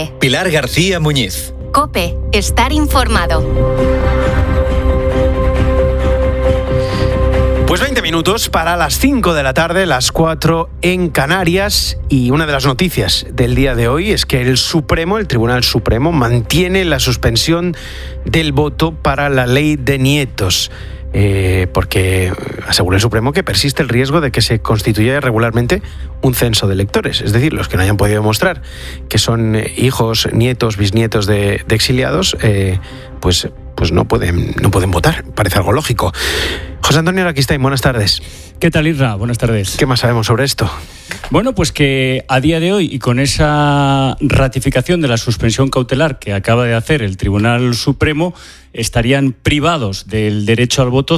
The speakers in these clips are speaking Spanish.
COPE. Pilar García Muñiz. COPE. Estar informado. Pues 20 minutos para las 5 de la tarde, las 4 en Canarias. Y una de las noticias del día de hoy es que el Tribunal Supremo, mantiene la suspensión del voto para la ley de nietos. Porque asegura el Supremo que persiste el riesgo de que se constituya irregularmente un censo de electores. Es decir, los que no hayan podido demostrar que son hijos, nietos, bisnietos de exiliados, pues no pueden votar. Parece algo lógico. José Antonio Araquistain, buenas tardes. ¿Qué tal, Isra? Buenas tardes. ¿Qué más sabemos sobre esto? Bueno, pues que a día de hoy, y con esa ratificación de la suspensión cautelar que acaba de hacer el Tribunal Supremo, estarían privados del derecho al voto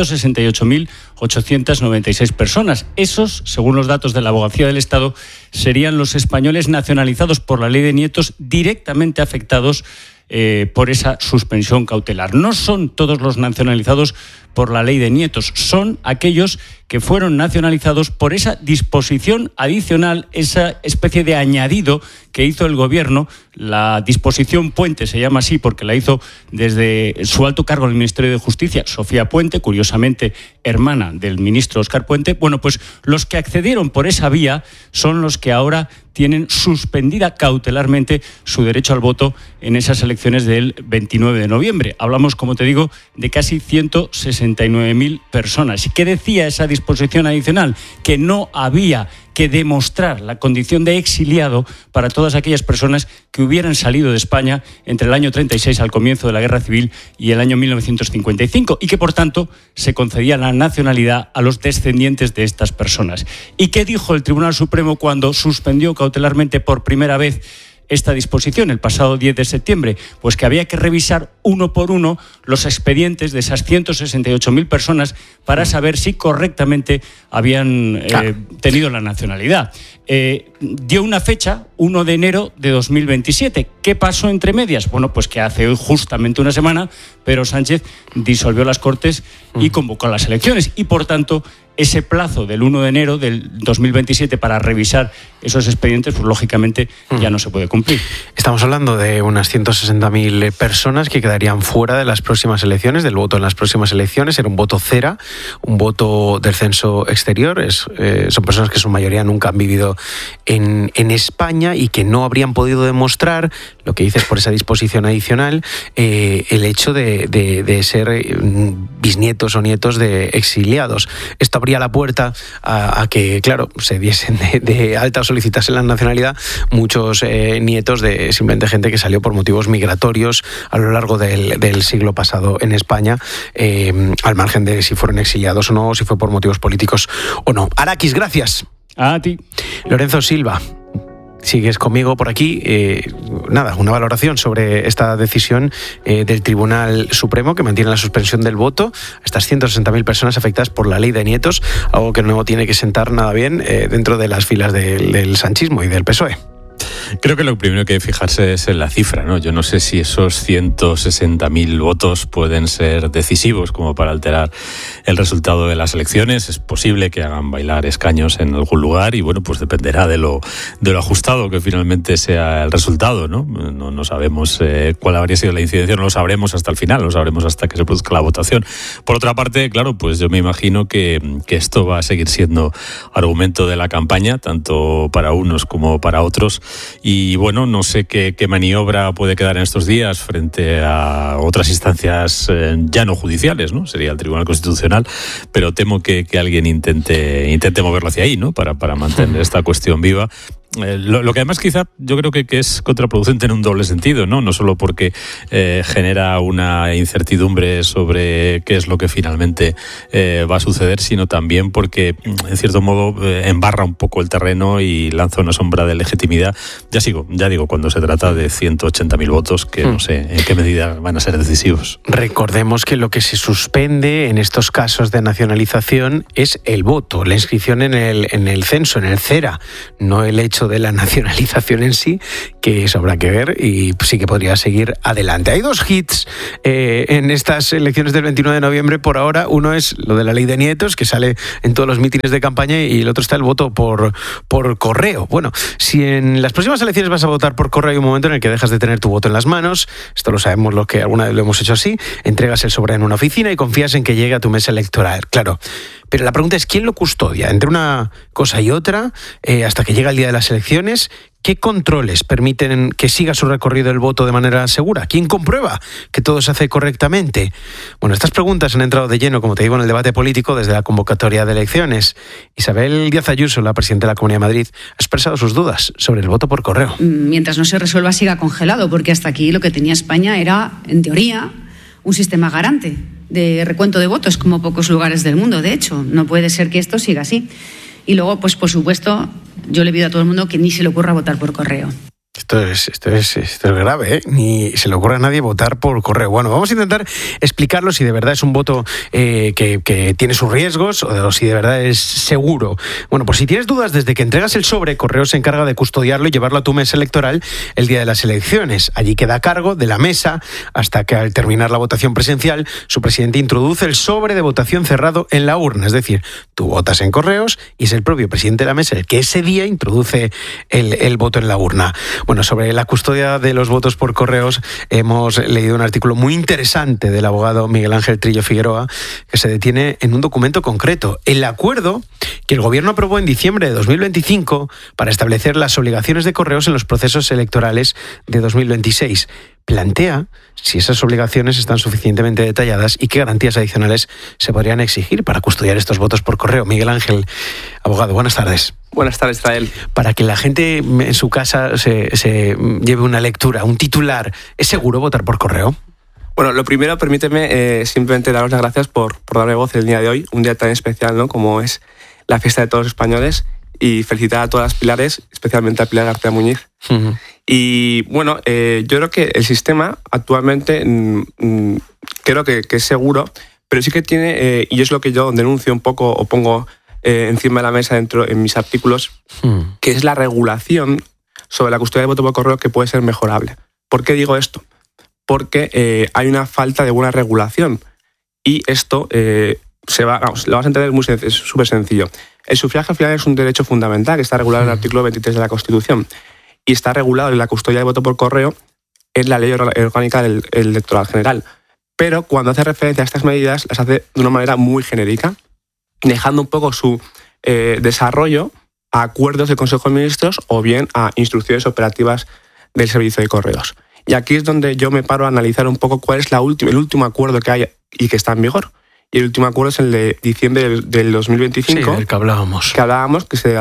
168.896 personas. Esos, según los datos de la Abogacía del Estado, serían los españoles nacionalizados por la ley de nietos directamente afectados por esa suspensión cautelar. No son todos los nacionalizados por la ley de nietos, son aquellos que fueron nacionalizados por esa disposición adicional, esa especie de añadido que hizo el Gobierno. La disposición Puente se llama así porque la hizo desde su alto cargo en el Ministerio de Justicia, Sofía Puente, curiosamente hermana del ministro Óscar Puente. Bueno, pues los que accedieron por esa vía son los que ahora tienen suspendida cautelarmente su derecho al voto en esas elecciones del 29 de noviembre. Hablamos, como te digo, de casi 169.000 personas. ¿Y qué decía esa disposición adicional? Que no había que demostrar la condición de exiliado para todas aquellas personas que hubieran salido de España entre el año 36, al comienzo de la Guerra Civil, y el año 1955, y que, por tanto, se concedía la nacionalidad a los descendientes de estas personas. ¿Y qué dijo el Tribunal Supremo cuando suspendió cautelarmente por primera vez esta disposición el pasado 10 de septiembre? Pues que había que revisar uno por uno los expedientes de esas 168.000 personas para saber si correctamente habían tenido la nacionalidad. Dio una fecha, 1 de enero de 2027. ¿Qué pasó entre medias? Bueno, pues que hace hoy justamente una semana Pedro Sánchez disolvió las Cortes y convocó las elecciones. Y, por tanto, ese plazo del 1 de enero del 2027 para revisar esos expedientes, pues lógicamente ya no se puede cumplir. Estamos hablando de unas 160.000 personas que quedarían fuera de las próximas elecciones, del voto en las próximas elecciones. Era un voto cera, un voto del censo exterior. Son personas que en su mayoría nunca han vivido en España y que no habrían podido demostrar, lo que dices por esa disposición adicional, el hecho de ser bisnietos o nietos de exiliados. Esto abría la puerta a que, claro, se diesen de alta o solicitasen la nacionalidad muchos nietos de simplemente gente que salió por motivos migratorios a lo largo del siglo pasado en España, al margen de si fueron exiliados o no, o si fue por motivos políticos o no. Araquis, gracias. A ti. Lorenzo Silva, sigues conmigo por aquí. Una valoración sobre esta decisión del Tribunal Supremo que mantiene la suspensión del voto a estas 160.000 personas afectadas por la ley de nietos, algo que no tiene que sentar nada bien dentro de las filas del sanchismo y del PSOE. Creo que lo primero que hay que fijarse es en la cifra, ¿no? Yo no sé si esos 160.000 votos pueden ser decisivos como para alterar el resultado de las elecciones. Es posible que hagan bailar escaños en algún lugar y, bueno, pues dependerá de lo ajustado que finalmente sea el resultado, ¿no? No sabemos cuál habría sido la incidencia, no lo sabremos hasta el final, lo sabremos hasta que se produzca la votación. Por otra parte, claro, pues yo me imagino que esto va a seguir siendo argumento de la campaña, tanto para unos como para otros. Y bueno, no sé qué maniobra puede quedar en estos días frente a otras instancias ya no judiciales, ¿no? Sería el Tribunal Constitucional, pero temo que alguien intente moverlo hacia ahí, ¿no? Para mantener esta cuestión viva. Lo que además quizá yo creo que es contraproducente en un doble sentido, ¿no? No solo porque genera una incertidumbre sobre qué es lo que finalmente va a suceder, sino también porque en cierto modo embarra un poco el terreno y lanza una sombra de legitimidad. Ya digo, cuando se trata de 180.000 votos que no sé en qué medida van a ser decisivos. Recordemos que lo que se suspende en estos casos de nacionalización es el voto, la inscripción en el censo, en el CERA, no el hecho caso de la nacionalización en sí, que eso habrá que ver y sí que podría seguir adelante. Hay dos hits en estas elecciones del 29 de noviembre por ahora. Uno es lo de la ley de nietos, que sale en todos los mítines de campaña, y el otro está el voto por correo. Bueno, si en las próximas elecciones vas a votar por correo, hay un momento en el que dejas de tener tu voto en las manos. Esto lo sabemos los que alguna vez lo hemos hecho así. Entregas el sobre en una oficina y confías en que llegue a tu mesa electoral. Claro, pero la pregunta es, ¿quién lo custodia? Entre una cosa y otra, hasta que llega el día de las elecciones, ¿qué controles permiten que siga su recorrido el voto de manera segura? ¿Quién comprueba que todo se hace correctamente? Bueno, estas preguntas han entrado de lleno, como te digo, en el debate político desde la convocatoria de elecciones. Isabel Díaz Ayuso, la presidenta de la Comunidad de Madrid, ha expresado sus dudas sobre el voto por correo. Mientras no se resuelva, siga congelado, porque hasta aquí lo que tenía España era, en teoría, un sistema garante de recuento de votos, como pocos lugares del mundo. De hecho, no puede ser que esto siga así. Y luego, pues por supuesto, yo le pido a todo el mundo que ni se le ocurra votar por correo. Esto es grave, ¿eh? Ni se le ocurre a nadie votar por correo. Bueno, vamos a intentar explicarlo si de verdad es un voto que tiene sus riesgos o si de verdad es seguro. Bueno, pues si tienes dudas, desde que entregas el sobre, Correo se encarga de custodiarlo y llevarlo a tu mesa electoral el día de las elecciones. Allí queda a cargo de la mesa hasta que, al terminar la votación presencial, su presidente introduce el sobre de votación cerrado en la urna. Es decir, tú votas en Correos y es el propio presidente de la mesa el que ese día introduce el voto en la urna. Bueno, sobre la custodia de los votos por correos hemos leído un artículo muy interesante del abogado Miguel Ángel Trillo Figueroa, que se detiene en un documento concreto: el acuerdo que el Gobierno aprobó en diciembre de 2025 para establecer las obligaciones de correos en los procesos electorales de 2026. Plantea si esas obligaciones están suficientemente detalladas y qué garantías adicionales se podrían exigir para custodiar estos votos por correo. Miguel Ángel, abogado, buenas tardes. Buenas tardes, Israel. Para que la gente en su casa se lleve una lectura, un titular, ¿es seguro votar por correo? Bueno, lo primero, permíteme simplemente daros las gracias por darme voz el día de hoy, un día tan especial, ¿no?, como es la fiesta de todos los españoles, y felicitar a todas las Pilares, especialmente a Pilar García Muñiz. Uh-huh. Y bueno, yo creo que el sistema actualmente creo que es seguro, pero sí que tiene, y es lo que yo denuncio un poco o pongo encima de la mesa en mis artículos, que es la regulación sobre la custodia de voto por correo, que puede ser mejorable. ¿Por qué digo esto? Porque hay una falta de buena regulación, y esto lo vas a entender es súper sencillo. El sufragio al final es un derecho fundamental que está regulado en el artículo 23 de la Constitución, y está regulado en la custodia de voto por correo en la Ley Orgánica del Electoral General. Pero cuando hace referencia a estas medidas, las hace de una manera muy genérica, dejando un poco su desarrollo a acuerdos del Consejo de Ministros o bien a instrucciones operativas del Servicio de Correos. Y aquí es donde yo me paro a analizar un poco cuál es el último acuerdo que hay y que está en vigor. Y el último acuerdo es el de diciembre del 2025. Sí, del que hablábamos. Que se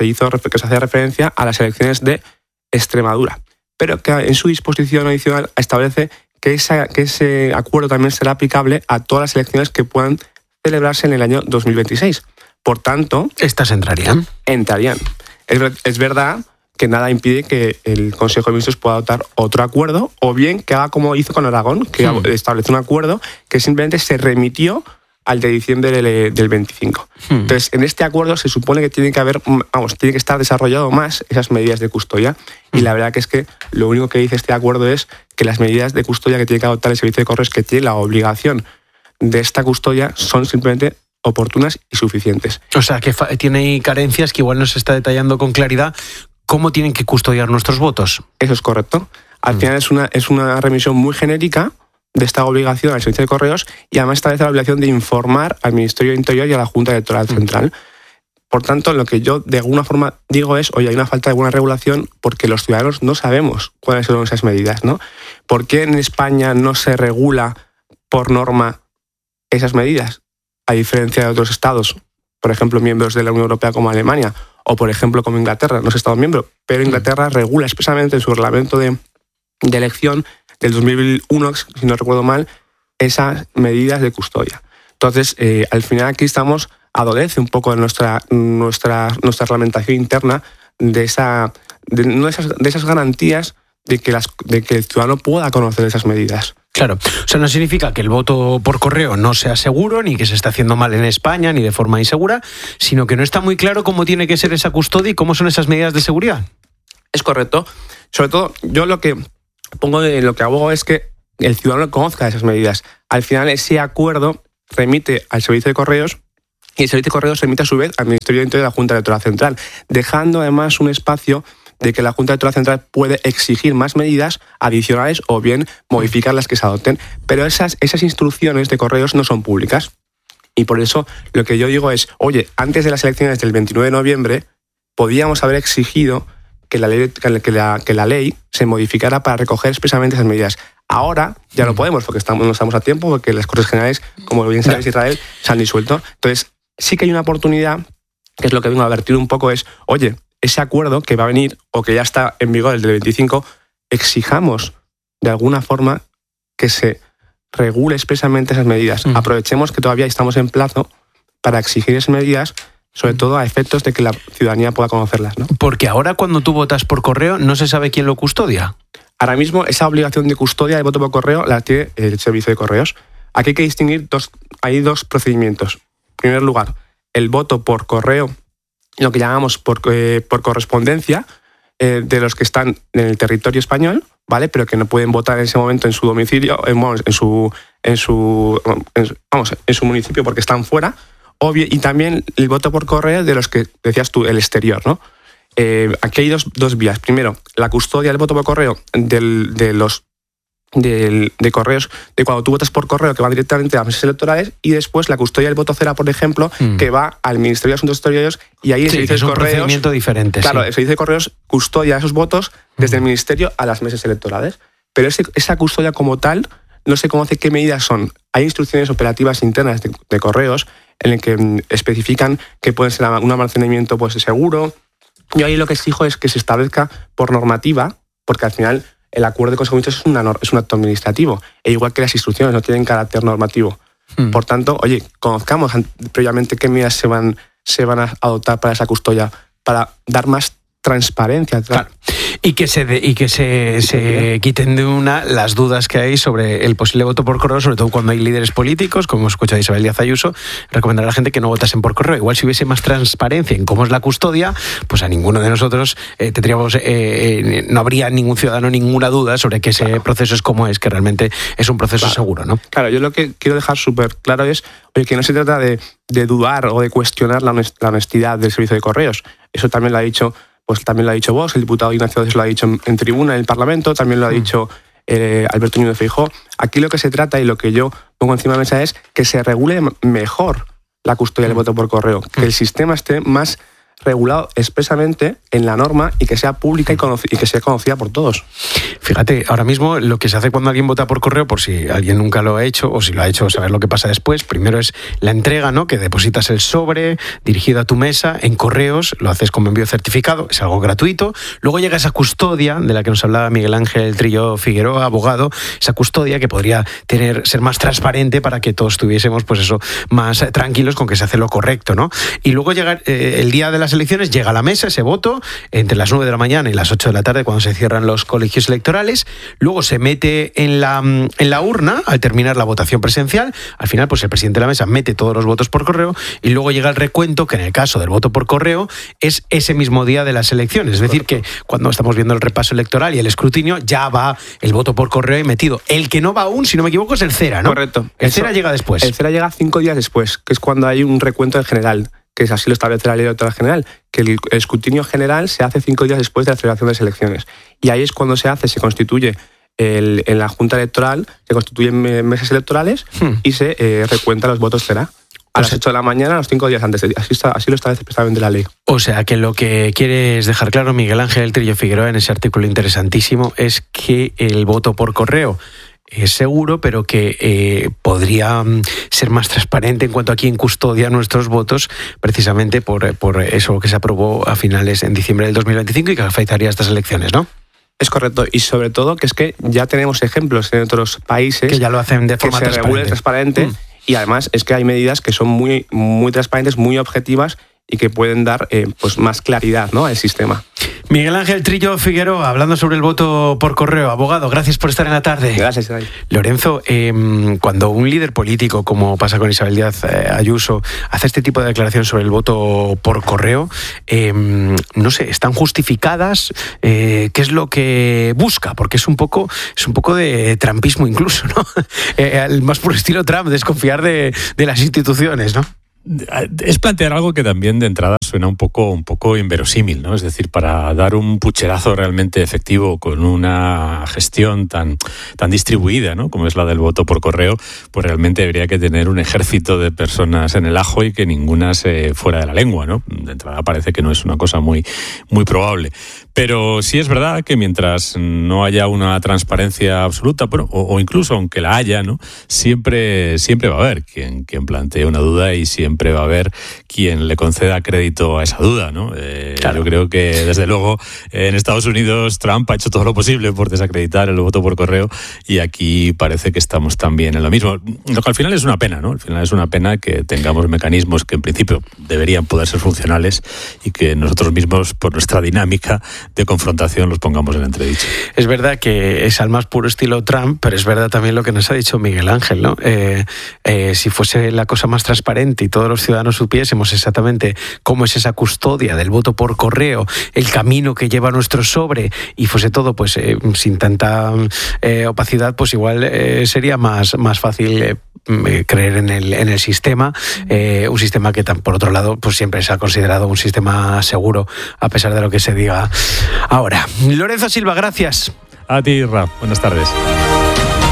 hacía referencia a las elecciones de Extremadura. Pero que en su disposición adicional establece que ese acuerdo también será aplicable a todas las elecciones que puedan celebrarse en el año 2026. Por tanto... ¿Estas entrarían? Entrarían. Es verdad que nada impide que el Consejo de Ministros pueda adoptar otro acuerdo, o bien que haga como hizo con Aragón, que estableció un acuerdo que simplemente se remitió al de diciembre del 25. Entonces, en este acuerdo se supone que tiene que estar desarrollado más esas medidas de custodia, y la verdad que es que lo único que dice este acuerdo es que las medidas de custodia que tiene que adoptar el Servicio de Correos, que tiene la obligación de esta custodia, son simplemente oportunas y suficientes. O sea, que tiene carencias que igual no se está detallando con claridad cómo tienen que custodiar nuestros votos. Eso es correcto. Al final es una remisión muy genérica de esta obligación al Servicio de Correos, y además establece la obligación de informar al Ministerio de Interior y a la Junta Electoral Central. Por tanto, lo que yo de alguna forma digo es, oye, hay una falta de buena regulación porque los ciudadanos no sabemos cuáles son esas medidas, ¿no? ¿Por qué en España no se regula por norma esas medidas? A diferencia de otros estados, por ejemplo, miembros de la Unión Europea como Alemania, o por ejemplo como Inglaterra, no es Estado miembro, pero Inglaterra regula expresamente en su reglamento de elección del 2001, si no recuerdo mal, esas medidas de custodia. Entonces, al final aquí adolece un poco de nuestra reglamentación interna de esas garantías de que el ciudadano pueda conocer esas medidas. Claro, o sea, no significa que el voto por correo no sea seguro, ni que se está haciendo mal en España, ni de forma insegura, sino que no está muy claro cómo tiene que ser esa custodia y cómo son esas medidas de seguridad. Es correcto. Sobre todo, yo lo que abogo es que el ciudadano conozca esas medidas. Al final, ese acuerdo remite al Servicio de Correos y el Servicio de Correos remite a su vez al Ministerio de Interior de la Junta Electoral Central, dejando además un espacio de que la Junta Electoral Central puede exigir más medidas adicionales o bien modificar las que se adopten. Pero esas instrucciones de Correos no son públicas. Y por eso lo que yo digo es, oye, antes de las elecciones del 29 de noviembre, podíamos haber exigido que la ley se modificara para recoger expresamente esas medidas. Ahora ya no podemos, porque no estamos a tiempo, porque las Cortes Generales, como bien sabéis, Israel, se han disuelto. Entonces, sí que hay una oportunidad, que es lo que vengo a advertir un poco, es, oye, ese acuerdo que va a venir o que ya está en vigor el del 25, exijamos de alguna forma que se regule expresamente esas medidas. Aprovechemos que todavía estamos en plazo para exigir esas medidas, sobre todo a efectos de que la ciudadanía pueda conocerlas, ¿no? Porque ahora cuando tú votas por correo no se sabe quién lo custodia. Ahora mismo esa obligación de custodia de voto por correo la tiene el Servicio de Correos. Aquí hay que distinguir hay dos procedimientos. En primer lugar, el voto por correo, lo que llamamos por correspondencia, de los que están en el territorio español, ¿vale? Pero que no pueden votar en ese momento en su domicilio, en su municipio porque están fuera. Y también el voto por correo de los que decías tú, el exterior, ¿no? Aquí hay dos vías. Primero, la custodia del voto por correo de correos, de cuando tú votas por correo, que va directamente a las mesas electorales, y después la custodia del voto cera, por ejemplo, que va al Ministerio de Asuntos Exteriores, y ahí el Servicio de Correos... Es un procedimiento diferente. Claro, el Servicio de Correos custodia esos votos desde el Ministerio a las mesas electorales. Pero esa custodia como tal no se conoce qué medidas son. Hay instrucciones operativas internas de correos en las que especifican que puede ser un almacenamiento pues, seguro. Yo ahí lo que exijo es que se establezca por normativa, porque al final el acuerdo de consecuencias es un acto administrativo, e igual que las instrucciones no tienen carácter normativo. Por tanto, oye, conozcamos previamente qué medidas se van a adoptar para esa custodia, para dar más transparencia. Claro. Y que se quiten de una las dudas que hay sobre el posible voto por correo, sobre todo cuando hay líderes políticos, como hemos escuchado a Isabel Díaz Ayuso, recomendar a la gente que no votasen por correo. Igual si hubiese más transparencia en cómo es la custodia, pues a ninguno de nosotros no habría ningún ciudadano ninguna duda sobre que ese proceso es como es, que realmente es un proceso seguro, ¿no? Claro, yo lo que quiero dejar súper claro es que no se trata de dudar o de cuestionar la honestidad del Servicio de Correos. Eso también lo ha dicho Vox, el diputado Ignacio Cies lo ha dicho en tribuna en el Parlamento, también lo ha dicho Alberto Núñez Feijóo. Aquí lo que se trata y lo que yo pongo encima de la mesa es que se regule mejor la custodia del voto por correo, que el sistema esté más regulado expresamente en la norma y que sea pública y que sea conocida por todos. Fíjate, ahora mismo lo que se hace cuando alguien vota por correo, por si alguien nunca lo ha hecho o si lo ha hecho, saber lo que pasa después, primero es la entrega, ¿no? Que depositas el sobre dirigido a tu mesa en correos, lo haces como envío certificado, es algo gratuito. Luego llega esa custodia de la que nos hablaba Miguel Ángel Trillo Figueroa, abogado, esa custodia que podría ser más transparente para que todos estuviésemos, pues eso, más tranquilos con que se hace lo correcto, ¿no? Y luego llega el día de las elecciones, llega a la mesa ese voto entre las 9 de la mañana y las 8 de la tarde cuando se cierran los colegios electorales, luego se mete en la urna al terminar la votación presencial, al final pues el presidente de la mesa mete todos los votos por correo y luego llega el recuento, que en el caso del voto por correo es ese mismo día de las elecciones, es decir que cuando estamos viendo el repaso electoral y el escrutinio ya va el voto por correo metido. El que no va aún, si no me equivoco, es el cera, ¿no? Correcto. El cera llega después. El cera llega 5 días después, que es cuando hay un recuento del general, que es así lo establece la ley electoral general, que el escrutinio general se hace 5 días después de la celebración de las elecciones. Y ahí es cuando se constituye en la Junta Electoral, se constituyen mesas electorales y se recuentan los votos cera. A las 8 de la mañana, a los 5 días antes. Así lo establece precisamente la ley. O sea, que lo que quieres dejar claro, Miguel Ángel Trillo Figueroa, en ese artículo interesantísimo, es que el voto por correo es seguro, pero que podría ser más transparente en cuanto a quién custodia nuestros votos, precisamente por eso que se aprobó a finales en diciembre del 2025 y que afectaría a estas elecciones, ¿no? Es correcto, y sobre todo que es que ya tenemos ejemplos en otros países que ya lo hacen de forma transparente. Y además es que hay medidas que son muy, muy transparentes, muy objetivas y que pueden dar pues más claridad, ¿no?, al sistema. Miguel Ángel Trillo Figueroa, hablando sobre el voto por correo. Abogado, gracias por estar en la tarde. Gracias, Isabel. Lorenzo, cuando un líder político, como pasa con Isabel Díaz Ayuso, hace este tipo de declaraciones sobre el voto por correo, no sé, ¿están justificadas? ¿Qué es lo que busca? Porque es un poco de trampismo incluso, ¿no? El más puro estilo Trump, desconfiar de las instituciones, ¿no? Es plantear algo que también de entrada suena un poco inverosímil, ¿no? Es decir, para dar un pucherazo realmente efectivo con una gestión tan distribuida, ¿no?, como es la del voto por correo, pues realmente habría que tener un ejército de personas en el ajo y que ninguna se fuera de la lengua, ¿no? De entrada parece que no es una cosa muy probable. Pero sí es verdad que mientras no haya una transparencia absoluta, bueno, o incluso aunque la haya, ¿no?, siempre va a haber quien plantee una duda y siempre va a haber quien le conceda crédito a esa duda, ¿no? Claro. Yo creo que, desde luego, en Estados Unidos Trump ha hecho todo lo posible por desacreditar el voto por correo y aquí parece que estamos también en lo mismo. Lo que al final es una pena, ¿no? Al final es una pena que tengamos mecanismos que en principio deberían poder ser funcionales y que nosotros mismos, por nuestra dinámica de confrontación, los pongamos en entredicho. Es verdad que es al más puro estilo Trump, pero es verdad también lo que nos ha dicho Miguel Ángel, ¿no? Si fuese la cosa más transparente y todos los ciudadanos supiésemos exactamente cómo es esa custodia del voto por correo, el camino que lleva nuestro sobre y fuese todo pues sin tanta opacidad, pues igual sería más fácil creer en el sistema, un sistema que por otro lado pues siempre se ha considerado un sistema seguro a pesar de lo que se diga ahora. Lorenzo Silva, gracias. A ti, Ra. Buenas tardes.